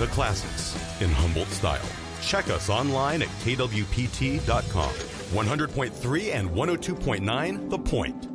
the classics in Humboldt style. Check us online at kwpt.com. 100.3 and 102.9 The Point.